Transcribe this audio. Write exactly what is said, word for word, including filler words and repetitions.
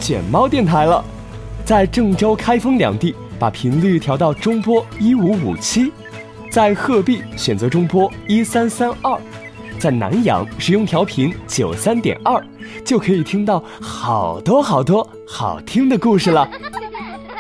卷猫电台了。在郑州、开封两地把频率调到中波一五五七，在鹤壁选择中波一三三二，在南阳使用调频九三点二，就可以听到好多好多好听的故事了。